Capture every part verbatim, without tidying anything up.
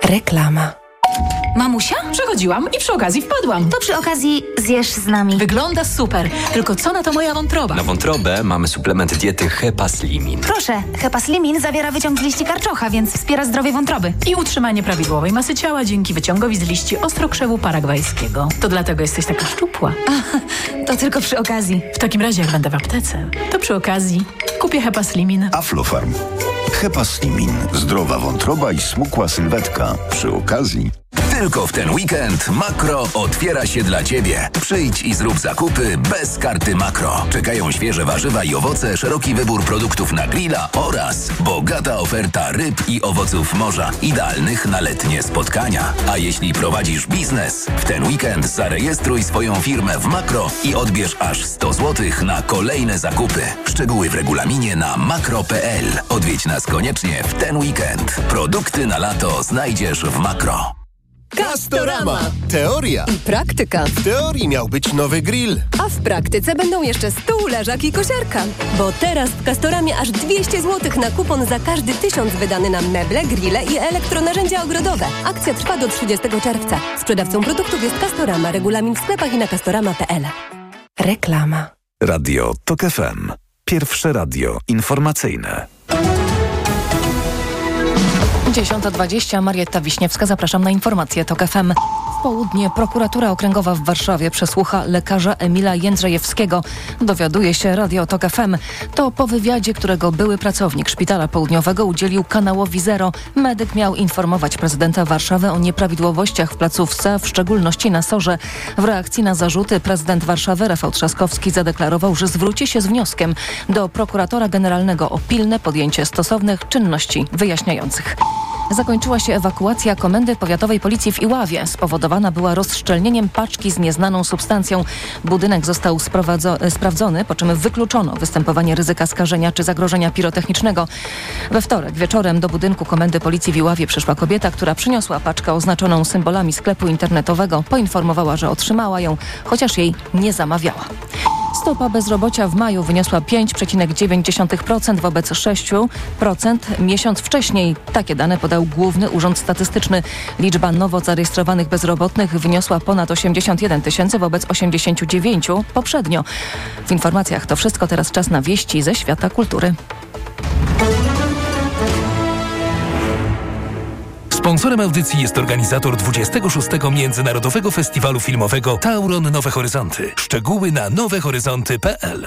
Reklama. Mamusia? Przechodziłam i przy okazji wpadłam. To przy okazji zjesz z nami. Wygląda super, tylko co na to moja wątroba? Na wątrobę mamy suplement diety Hepaslimin. Proszę, Hepaslimin zawiera wyciąg z liści karczocha, więc wspiera zdrowie wątroby. I utrzymanie prawidłowej masy ciała dzięki wyciągowi z liści ostrokrzewu paragwajskiego. To dlatego jesteś taka szczupła. A, to tylko przy okazji. W takim razie jak będę w aptece, to przy okazji kupię Hepaslimin. Aflofarm. Hepaslimin. Zdrowa wątroba i smukła sylwetka. Przy okazji. Tylko w ten weekend Makro otwiera się dla Ciebie. Przyjdź i zrób zakupy bez karty Makro. Czekają świeże warzywa i owoce, szeroki wybór produktów na grilla oraz bogata oferta ryb i owoców morza, idealnych na letnie spotkania. A jeśli prowadzisz biznes, w ten weekend zarejestruj swoją firmę w Makro i odbierz aż sto złotych na kolejne zakupy. Szczegóły w regulaminie na makro kropka p l. Odwiedź nas koniecznie w ten weekend. Produkty na lato znajdziesz w Makro. Castorama. Teoria i praktyka. W teorii miał być nowy grill, a w praktyce będą jeszcze stół, leżak i kosiarka. Bo teraz w Castoramie aż dwieście złotych na kupon za każdy tysiąc wydany na meble, grille i elektronarzędzia ogrodowe. Akcja trwa do trzydziestego czerwca. Sprzedawcą produktów jest Castorama. Regulamin w sklepach i na castorama kropka p l. Reklama. Radio Tok F M. Pierwsze radio informacyjne. dziesiąta dwadzieścia, Marietta Wiśniewska, zapraszam na informacje Tok F M. W południe prokuratura okręgowa w Warszawie przesłucha lekarza Emila Jędrzejewskiego. Dowiaduje się Radio Tok F M. To po wywiadzie, którego były pracownik Szpitala Południowego udzielił kanałowi Zero. Medyk miał informować prezydenta Warszawy o nieprawidłowościach w placówce, w szczególności na Sorze. W reakcji na zarzuty prezydent Warszawy Rafał Trzaskowski zadeklarował, że zwróci się z wnioskiem do prokuratora generalnego o pilne podjęcie stosownych czynności wyjaśniających. Zakończyła się ewakuacja Komendy Powiatowej Policji w Iławie. Spowodowana była rozszczelnieniem paczki z nieznaną substancją. Budynek został sprawdzony, po czym wykluczono występowanie ryzyka skażenia czy zagrożenia pirotechnicznego. We wtorek wieczorem do budynku Komendy Policji w Iławie przyszła kobieta, która przyniosła paczkę oznaczoną symbolami sklepu internetowego. Poinformowała, że otrzymała ją, chociaż jej nie zamawiała. Stopa bezrobocia w maju wyniosła pięć przecinek dziewięć procent wobec sześć procent miesiąc wcześniej. Takie dane podał Główny Urząd Statystyczny. Liczba nowo zarejestrowanych bezrobotnych wyniosła ponad osiemdziesiąt jeden tysięcy wobec osiemdziesiąt dziewięć poprzednio. W informacjach to wszystko, teraz czas na wieści ze świata kultury. Sponsorem audycji jest organizator dwudziestego szóstego Międzynarodowego Festiwalu Filmowego Tauron Nowe Horyzonty. Szczegóły na nowe horyzonty kropka p l.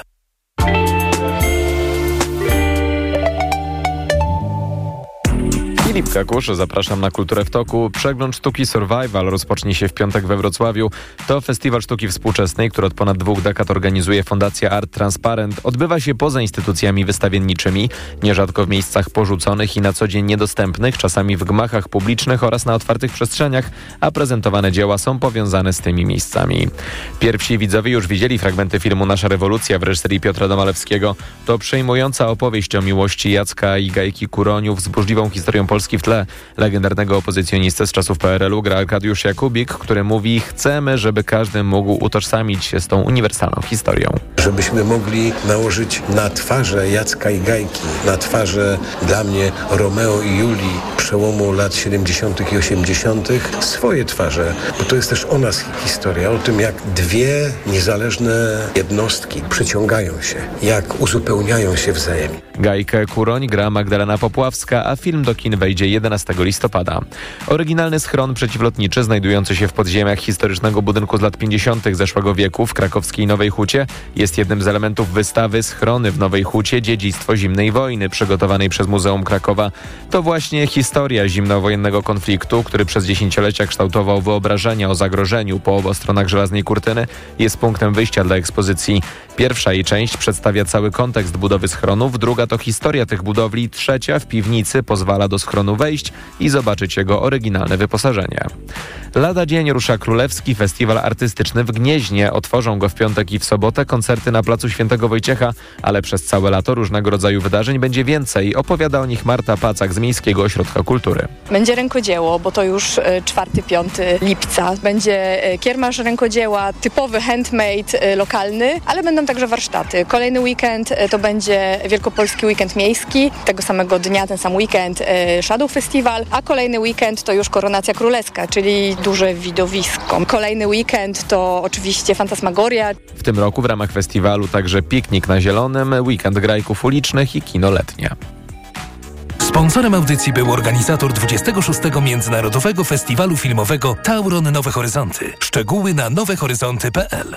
Filip Kakusz, zapraszam na Kulturę w Toku. Przegląd sztuki Survival rozpocznie się w piątek we Wrocławiu. To festiwal sztuki współczesnej, który od ponad dwóch dekad organizuje Fundacja Art Transparent. Odbywa się poza instytucjami wystawienniczymi, nierzadko w miejscach porzuconych i na co dzień niedostępnych, czasami w gmachach publicznych oraz na otwartych przestrzeniach, a prezentowane dzieła są powiązane z tymi miejscami. Pierwsi widzowie już widzieli fragmenty filmu Nasza rewolucja w reżyserii Piotra Domalewskiego. To przejmująca opowieść o miłości Jacka i Gajki Kuroniów z burzliwą historią Polski w tle. Legendarnego opozycjonistę z czasów P R L u gra Arkadiusz Jakubik, który mówi: chcemy, żeby każdy mógł utożsamić się z tą uniwersalną historią. Żebyśmy mogli nałożyć na twarze Jacka i Gajki, na twarze dla mnie Romeo i Julii przełomu lat siedemdziesiątych i osiemdziesiątych swoje twarze, bo to jest też o nas historia, o tym, jak dwie niezależne jednostki przyciągają się, jak uzupełniają się wzajemnie. Gajkę Kuroń gra Magdalena Popławska, a film do kin wejdzie jedenastego listopada. Oryginalny schron przeciwlotniczy znajdujący się w podziemiach historycznego budynku z lat pięćdziesiątych zeszłego wieku w krakowskiej Nowej Hucie jest jednym z elementów wystawy Schrony w Nowej Hucie – Dziedzictwo zimnej wojny, przygotowanej przez Muzeum Krakowa. To właśnie historia zimnowojennego konfliktu, który przez dziesięciolecia kształtował wyobrażenia o zagrożeniu po obu stronach żelaznej kurtyny, jest punktem wyjścia dla ekspozycji. Pierwsza jej część przedstawia cały kontekst budowy schronów, druga to historia tych budowli, trzecia w piwnicy pozwala do schronu wejść i zobaczyć jego oryginalne wyposażenie. Lada dzień rusza Królewski Festiwal Artystyczny w Gnieźnie. Otworzą go w piątek i w sobotę koncerty na placu Świętego Wojciecha, ale przez całe lato różnego rodzaju wydarzeń będzie więcej. Opowiada o nich Marta Pacak z Miejskiego Ośrodka Kultury. Będzie rękodzieło, bo to już czwartego piątego lipca. Będzie kiermasz rękodzieła, typowy handmade, lokalny, ale będą także warsztaty. Kolejny weekend to będzie Wielkopolski Weekend Miejski. Tego samego dnia, ten sam weekend, Shadow Festival, a kolejny weekend to już Koronacja Królewska, czyli duże widowisko. Kolejny weekend to oczywiście Fantasmagoria. W tym roku w ramach festiwalu także piknik na Zielonym, weekend grajków ulicznych i kino letnie. Sponsorem audycji był organizator dwudziestego szóstego Międzynarodowego Festiwalu Filmowego Tauron Nowe Horyzonty. Szczegóły na nowe horyzonty kropka p l.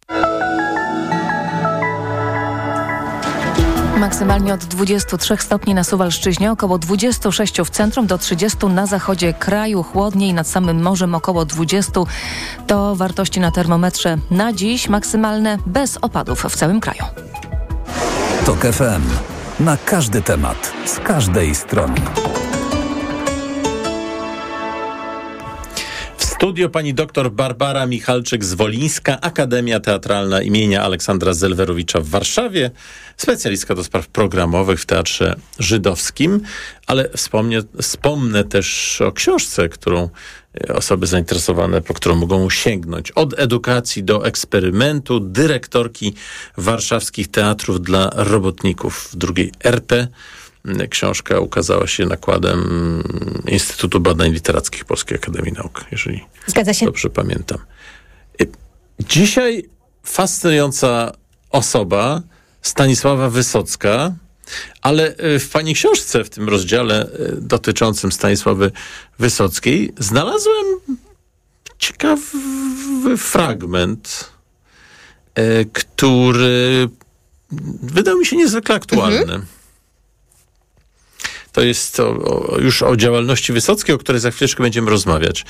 Maksymalnie od dwudziestu trzech stopni na Suwalszczyźnie, około dwudziestu sześciu w centrum, do trzydziestu na zachodzie kraju, chłodniej nad samym morzem około dwudziestu. To wartości na termometrze na dziś, maksymalne bez opadów w całym kraju. TOK F M. Na każdy temat, z każdej strony. W studio pani doktor Barbara Michalczyk-Zwolińska, Akademia Teatralna imienia Aleksandra Zelwerowicza w Warszawie, specjalistka do spraw programowych w Teatrze Żydowskim, ale wspomnę, wspomnę też o książce, którą osoby zainteresowane, po którą mogą sięgnąć. Od edukacji do eksperymentu, dyrektorki warszawskich teatrów dla robotników w drugiej R P. Książka ukazała się nakładem Instytutu Badań Literackich Polskiej Akademii Nauk, jeżeli Zgadza się. dobrze pamiętam. Dzisiaj fascynująca osoba, Stanisława Wysocka, ale w pani książce, w tym rozdziale dotyczącym Stanisławy Wysockiej, znalazłem ciekawy fragment, który wydał mi się niezwykle aktualny. Mhm. To jest o, o, już o działalności Wysockiej, o której za chwileczkę będziemy rozmawiać.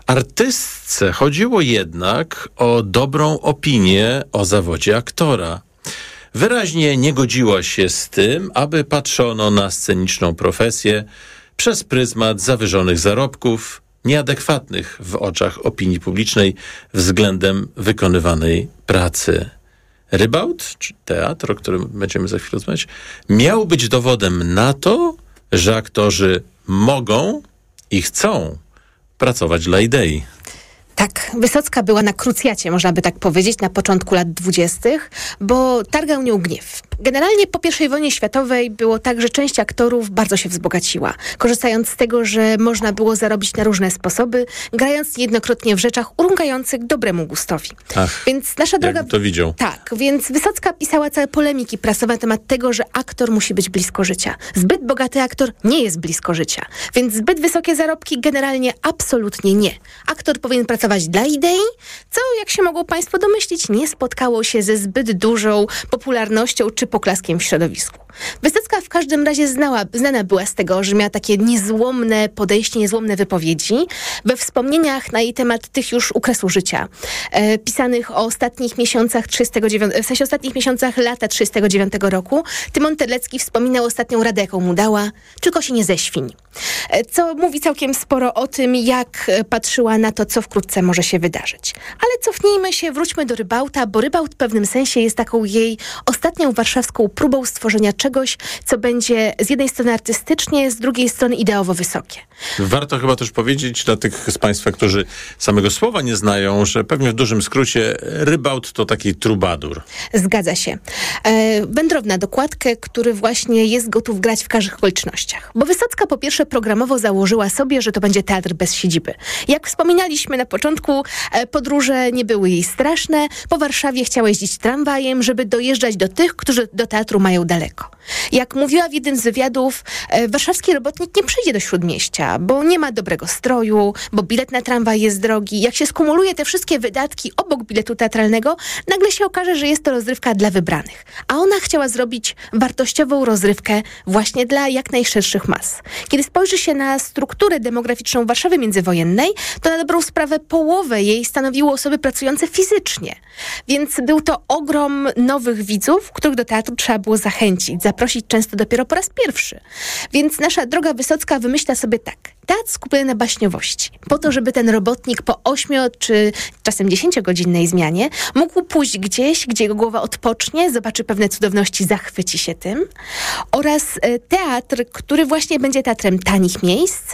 Artystce chodziło jednak o dobrą opinię o zawodzie aktora. Wyraźnie nie godziła się z tym, aby patrzono na sceniczną profesję przez pryzmat zawyżonych zarobków, nieadekwatnych w oczach opinii publicznej względem wykonywanej pracy. Rybałt, czy teatr, o którym będziemy za chwilę rozmawiać, miał być dowodem na to, że aktorzy mogą i chcą pracować dla idei. Tak, Wysocka była na krucjacie, można by tak powiedzieć, na początku lat dwudziestych, bo targał nią gniew. Generalnie po pierwszej wojnie światowej było tak, że część aktorów bardzo się wzbogaciła, korzystając z tego, że można było zarobić na różne sposoby, grając niejednokrotnie w rzeczach urągających dobremu gustowi. Ach, więc nasza droga... jakby to widział. Tak, więc Wysocka pisała całe polemiki prasowe na temat tego, że aktor musi być blisko życia. Zbyt bogaty aktor nie jest blisko życia, więc zbyt wysokie zarobki generalnie absolutnie nie. Aktor powinien pracować dla idei, co, jak się mogą państwo domyślić, nie spotkało się ze zbyt dużą popularnością czy poklaskiem w środowisku. Wysocka w każdym razie znała, znana była z tego, że miała takie niezłomne podejście, niezłomne wypowiedzi we wspomnieniach na jej temat tych już u kresu życia, e, pisanych o ostatnich miesiącach trzydziestego dziewiątego, w sensie ostatnich miesiącach lata trzydziestego dziewiątego roku. Tymon Terlecki wspominał ostatnią radę, jaką mu dała: tylko się nie zeświń. E, co mówi całkiem sporo o tym, jak patrzyła na to, co wkrótce może się wydarzyć. Ale cofnijmy się, wróćmy do Rybałta, bo Rybałt w pewnym sensie jest taką jej ostatnią warszawską próbą stworzenia czegoś, co będzie z jednej strony artystycznie, z drugiej strony ideowo wysokie. Warto chyba też powiedzieć dla tych z państwa, którzy samego słowa nie znają, że pewnie w dużym skrócie Rybałt to taki trubadur. Zgadza się. E, wędrowna dokładkę, który właśnie jest gotów grać w każdych okolicznościach. Bo Wysocka po pierwsze programowo założyła sobie, że to będzie teatr bez siedziby. Jak wspominaliśmy na początku, e, podróże nie były jej straszne. Po Warszawie chciała jeździć tramwajem, żeby dojeżdżać do tych, którzy do teatru mają daleko. Jak mówiła w jednym z wywiadów, e, warszawski robotnik nie przyjdzie do Śródmieścia, bo nie ma dobrego stroju, bo bilet na tramwaj jest drogi. Jak się skumuluje te wszystkie wydatki obok biletu teatralnego, nagle się okaże, że jest to rozrywka dla wybranych. A ona chciała zrobić wartościową rozrywkę właśnie dla jak najszerszych mas. Kiedy spojrzy się na strukturę demograficzną Warszawy międzywojennej, to na dobrą sprawę połowę jej stanowiły osoby pracujące fizycznie. Więc był to ogrom nowych widzów, których do teatru trzeba było zachęcić, zaprosić często dopiero po raz pierwszy. Więc nasza droga Wysocka wymyśla sobie tak: teatr skupiony na baśniowości, po to, żeby ten robotnik po ośmiu czy czasem dziesięciogodzinnej zmianie mógł pójść gdzieś, gdzie jego głowa odpocznie, zobaczy pewne cudowności, zachwyci się tym. Oraz teatr, który właśnie będzie teatrem tanich miejsc,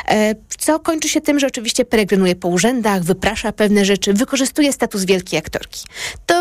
co kończy się tym, że oczywiście peregrinuje po urzędach, wyprasza pewne rzeczy, wykorzystuje status wielkiej aktorki. To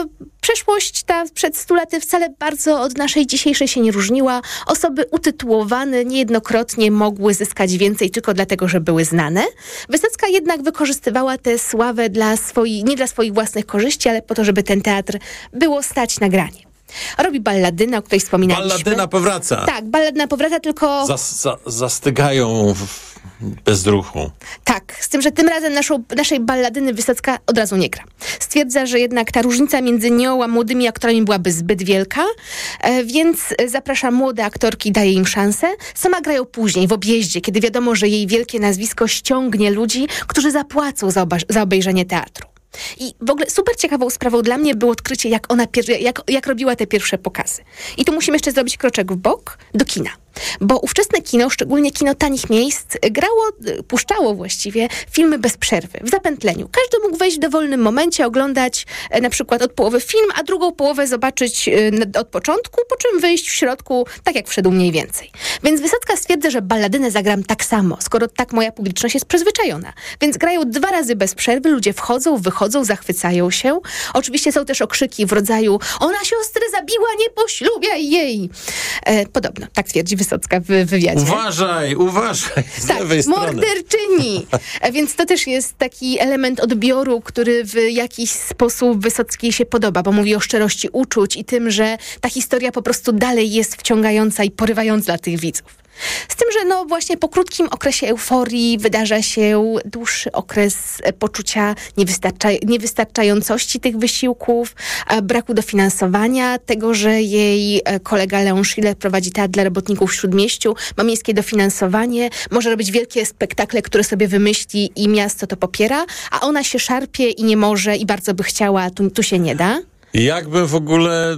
przeszłość ta przed stu laty wcale bardzo od naszej dzisiejszej się nie różniła. Osoby utytułowane niejednokrotnie mogły zyskać więcej tylko dlatego, że były znane. Wysocka jednak wykorzystywała tę sławę dla swoich, nie dla swoich własnych korzyści, ale po to, żeby ten teatr było stać na granie. Robi balladynę, o której wspominaliśmy. Balladyna powraca. Tak, balladyna powraca, tylko... Zas, za, zastygają w bezruchu. Tak, z tym, że tym razem naszą, naszej balladyny Wysocka od razu nie gra. Stwierdza, że jednak ta różnica między nią a młodymi aktorami byłaby zbyt wielka, e, więc zaprasza młode aktorki, daje im szansę. Sama grają później, w objeździe, kiedy wiadomo, że jej wielkie nazwisko ściągnie ludzi, którzy zapłacą za, oba, za obejrzenie teatru. I w ogóle super ciekawą sprawą dla mnie było odkrycie, jak ona pier- jak, jak robiła te pierwsze pokazy. I tu musimy jeszcze zrobić kroczek w bok do kina. Bo ówczesne kino, szczególnie kino tanich miejsc, grało, puszczało właściwie filmy bez przerwy, w zapętleniu. Każdy mógł wejść w dowolnym momencie, oglądać e, na przykład od połowy film, a drugą połowę zobaczyć e, od początku, po czym wyjść w środku, tak jak wszedł mniej więcej. Więc Wysocka stwierdza, że balladynę zagram tak samo, skoro tak moja publiczność jest przyzwyczajona. Więc grają dwa razy bez przerwy, ludzie wchodzą, wychodzą, zachwycają się. Oczywiście są też okrzyki w rodzaju ona siostrę zabiła, nie poślubiaj jej. E, podobno, tak twierdzi Wysocka w wywiadzie. Uważaj, uważaj, z tak, lewej strony. Morderczyni. Więc to też jest taki element odbioru, który w jakiś sposób Wysockiej się podoba, bo mówi o szczerości uczuć i tym, że ta historia po prostu dalej jest wciągająca i porywająca dla tych widzów. Z tym, że no właśnie po krótkim okresie euforii wydarza się dłuższy okres poczucia niewystarcza, niewystarczającości tych wysiłków, braku dofinansowania, tego, że jej kolega Leon Schiller prowadzi teatr dla robotników w Śródmieściu, ma miejskie dofinansowanie, może robić wielkie spektakle, które sobie wymyśli i miasto to popiera, a ona się szarpie i nie może i bardzo by chciała, a tu, tu się nie da. Jakbym w ogóle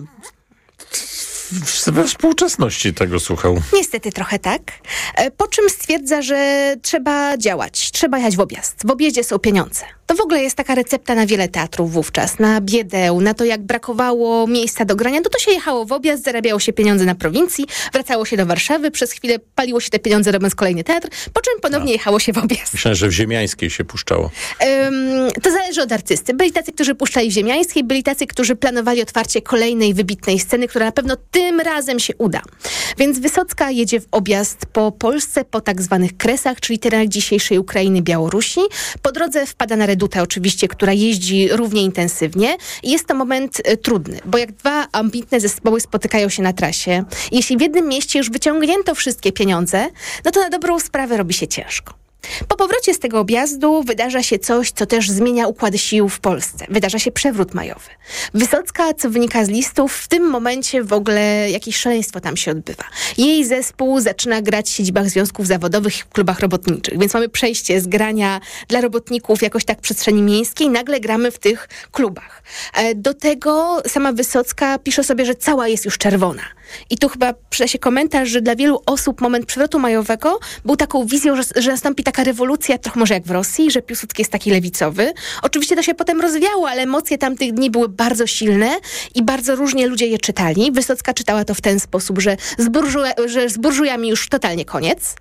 we współczesności tego słuchał. Niestety trochę tak. Po czym stwierdza, że trzeba działać, trzeba jechać w objazd. W objeździe są pieniądze. To w ogóle jest taka recepta na wiele teatrów wówczas, na biedę, na to jak brakowało miejsca do grania, to to się jechało w objazd, zarabiało się pieniądze na prowincji, wracało się do Warszawy, przez chwilę paliło się te pieniądze robiąc kolejny teatr, po czym ponownie A. jechało się w objazd. Myślałem, że w Ziemiańskiej się puszczało. Um, to zależy od artysty. Byli tacy, którzy puszczali w Ziemiańskiej, byli tacy, którzy planowali otwarcie kolejnej wybitnej sceny, która na pewno tym razem się uda. Więc Wysocka jedzie w objazd po Polsce, po tak zwanych Kresach, czyli terenach dzisiejszej Ukrainy, Białorusi. Po drodze wpada na Redutę oczywiście, która jeździ równie intensywnie. I jest to moment y, trudny, bo jak dwa ambitne zespoły spotykają się na trasie, jeśli w jednym mieście już wyciągnięto wszystkie pieniądze, no to na dobrą sprawę robi się ciężko. Po powrocie z tego objazdu wydarza się coś, co też zmienia układ sił w Polsce. Wydarza się przewrót majowy. Wysocka, co wynika z listów, w tym momencie w ogóle jakieś szaleństwo tam się odbywa. Jej zespół zaczyna grać w siedzibach związków zawodowych i w klubach robotniczych, więc mamy przejście z grania dla robotników jakoś tak w przestrzeni miejskiej, nagle gramy w tych klubach. Do tego sama Wysocka pisze sobie, że cała jest już czerwona. I tu chyba przyda się komentarz, że dla wielu osób moment przewrotu majowego był taką wizją, że, że nastąpi taka rewolucja, trochę może jak w Rosji, że Piłsudski jest taki lewicowy. Oczywiście to się potem rozwiało, ale emocje tamtych dni były bardzo silne i bardzo różnie ludzie je czytali. Wysocka czytała to w ten sposób, że z, burżuja, że z burżujami już totalnie koniec.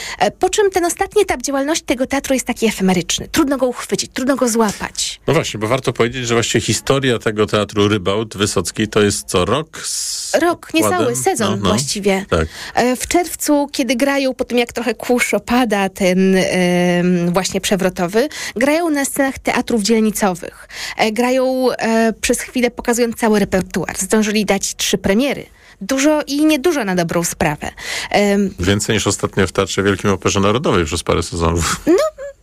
Po czym ten ostatni etap działalności tego teatru jest taki efemeryczny. Trudno go uchwycić, trudno go złapać. No właśnie, bo warto powiedzieć, że właściwie historia tego teatru Rybałt Wysockiej to jest co, rok? Z rok, niecały sezon no, no. właściwie. Tak. W czerwcu, kiedy grają, po tym jak trochę kurz opada ten yy, właśnie przewrotowy, grają na scenach teatrów dzielnicowych. E, grają e, przez chwilę pokazując cały repertuar. Zdążyli dać trzy premiery. Dużo i niedużo na dobrą sprawę. Um, Więcej niż ostatnio w Teatrze Wielkim Operze Narodowej przez parę sezonów. No,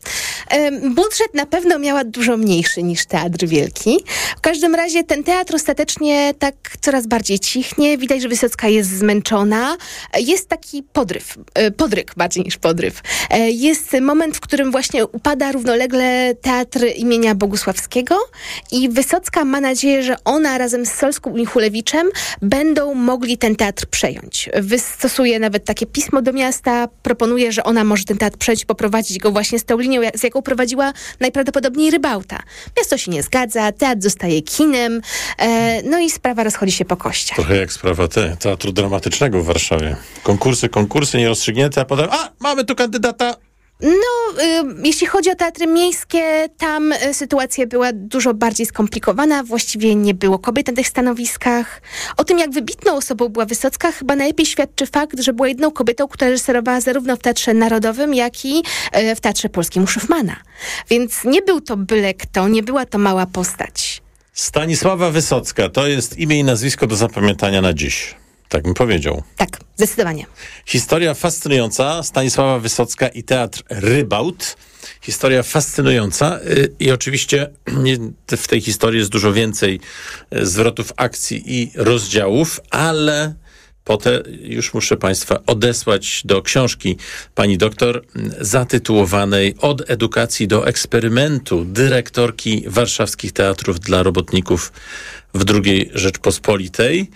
um, budżet na pewno miała dużo mniejszy niż Teatr Wielki. W każdym razie ten teatr ostatecznie tak coraz bardziej cichnie. Widać, że Wysocka jest zmęczona. Jest taki podryw, podryk bardziej niż podryw. Jest moment, w którym właśnie upada równolegle Teatr imienia Bogusławskiego i Wysocka ma nadzieję, że ona razem z Solską i Chulewiczem będą mogli ten teatr przejąć. Wystosuje nawet takie pismo do miasta, proponuje, że ona może ten teatr przejąć, poprowadzić go właśnie z tą linią, z jaką prowadziła najprawdopodobniej Rybałta. Miasto się nie zgadza, teatr zostaje kinem, e, no i sprawa rozchodzi się po kościach. Trochę jak sprawa te, Teatru Dramatycznego w Warszawie. Konkursy, konkursy nierozstrzygnięte, a potem a, mamy tu kandydata, No, y, jeśli chodzi o teatry miejskie, tam y, sytuacja była dużo bardziej skomplikowana. Właściwie nie było kobiet na tych stanowiskach. O tym, jak wybitną osobą była Wysocka, chyba najlepiej świadczy fakt, że była jedną kobietą, która reżyserowała zarówno w Teatrze Narodowym, jak i y, w Teatrze Polskim u Szyfmana. Więc nie był to byle kto, nie była to mała postać. Stanisława Wysocka to jest imię i nazwisko do zapamiętania na dziś. Tak bym powiedział. Tak, zdecydowanie. Historia fascynująca. Stanisława Wysocka i Teatr Rybaut. Historia fascynująca i oczywiście w tej historii jest dużo więcej zwrotów akcji i rozdziałów, ale potem już muszę Państwa odesłać do książki pani doktor zatytułowanej Od edukacji do eksperymentu dyrektorki warszawskich teatrów dla robotników w drugiej Rzeczpospolitej.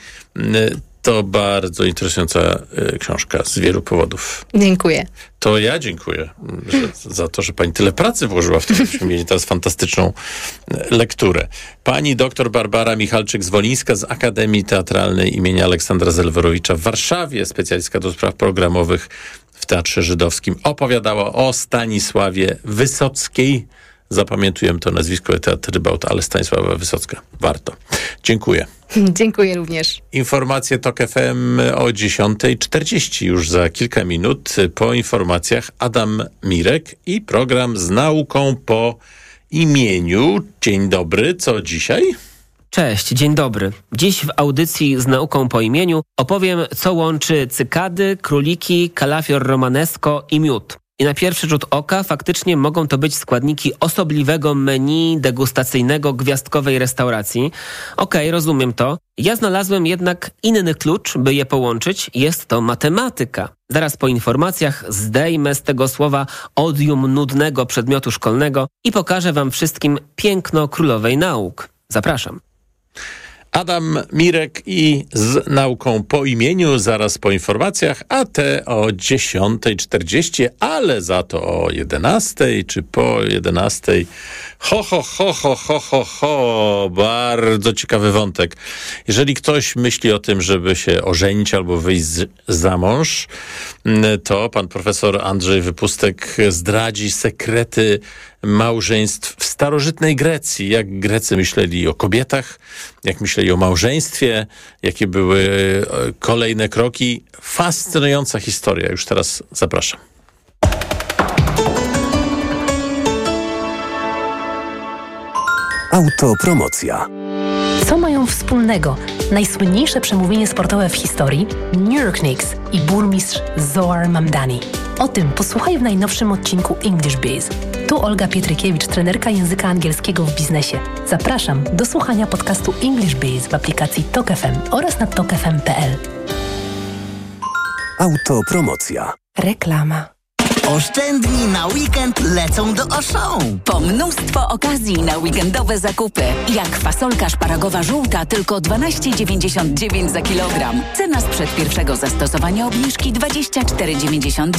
To bardzo interesująca y, książka z wielu powodów. Dziękuję. To ja dziękuję że, za to, że pani tyle pracy włożyła w to, żebyśmy mieli teraz fantastyczną lekturę. Pani doktor Barbara Michalczyk-Zwolińska z Akademii Teatralnej imienia Aleksandra Zelwerowicza w Warszawie, specjalistka do spraw programowych w Teatrze Żydowskim, opowiadała o Stanisławie Wysockiej. Zapamiętujemy to nazwisko Teatr Rybaut, ale Stanisława Wysocka. Warto. Dziękuję. Dziękuję również. Informacje TOK F M o dziesiąta czterdzieści już za kilka minut. Po informacjach Adam Mirek i program z nauką po imieniu. Dzień dobry, co dzisiaj? Cześć, dzień dobry. Dziś w audycji z nauką po imieniu opowiem, co łączy cykady, króliki, kalafior romanesco i miód. I na pierwszy rzut oka faktycznie mogą to być składniki osobliwego menu degustacyjnego gwiazdkowej restauracji. Okej, okay, rozumiem to. Ja znalazłem jednak inny klucz, by je połączyć. Jest to matematyka. Zaraz po informacjach zdejmę z tego słowa odium nudnego przedmiotu szkolnego i pokażę wam wszystkim piękno królowej nauk. Zapraszam. Adam Mirek i z nauką po imieniu, zaraz po informacjach, a te o dziesiąta czterdzieści, ale za to o jedenasta czy po jedenasta. Ho, ho, ho, ho, ho, ho, ho. Bardzo ciekawy wątek. Jeżeli ktoś myśli o tym, żeby się ożenić albo wyjść z, za mąż, to pan profesor Andrzej Wypustek zdradzi sekrety małżeństw w starożytnej Grecji. Jak Grecy myśleli o kobietach, jak myśleli o małżeństwie, jakie były kolejne kroki. Fascynująca historia. Już teraz zapraszam. Autopromocja. Co mają wspólnego najsłynniejsze przemówienie sportowe w historii, New York Knicks i burmistrz Zohar Mamdani? O tym posłuchaj w najnowszym odcinku English Biz. Tu Olga Pietrykiewicz, trenerka języka angielskiego w biznesie. Zapraszam do słuchania podcastu English Biz w aplikacji TOK F M oraz na tok f m kropka p l. Autopromocja. Reklama. Oszczędni na weekend lecą do Auchan. Po mnóstwo okazji na weekendowe zakupy. Jak fasolka szparagowa żółta tylko dwanaście dziewięćdziesiąt dziewięć za kilogram. Cena sprzed pierwszego zastosowania obniżki dwadzieścia cztery dziewięćdziesiąt dziewięć.